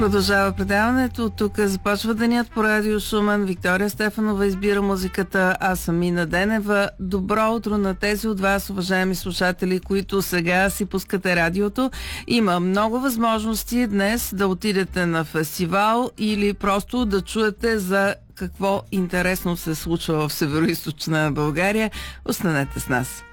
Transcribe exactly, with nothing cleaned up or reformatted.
Продължава предаването. Тук започва денят по Радио Шумен. Виктория Стефанова избира музиката, аз съм Мина Денева. Добро утро на тези от вас, уважаеми слушатели, които сега си пускате радиото. Има много възможности днес да отидете на фестивал или просто да чуете за какво интересно се случва в Североизточна България. Останете с нас.